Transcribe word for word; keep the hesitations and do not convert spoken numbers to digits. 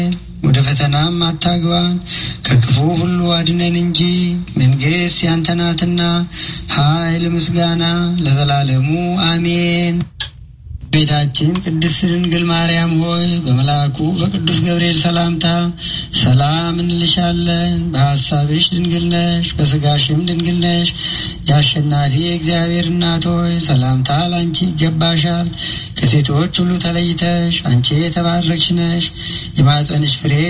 ወደ ፈተናም አታግባን ከክፉ ሁሉ አድነን እንጂ መንግስት ያንተ ናትና ኃይል ምስጋና ለዘላለሙ አሜን። ቤታችን ቅድስት ድንግል ማርያም ሆይ በመልአኩ በቅዱስ ገብርኤል ሰላምታ ሰላም እንልሻለን። በሐሳብሽ ድንግል ነሽ፣ በስጋሽም ድንግል ነሽ። የአሸናፊ እግዚአብሔር እናት ሆይ ሰላምታ ላንቺ ይገባሻል። ከሴቶች ሁሉ ተለይተሽ አንቺ የተባረክሽ ነሽ። የማኅፀንሽ ፍሬ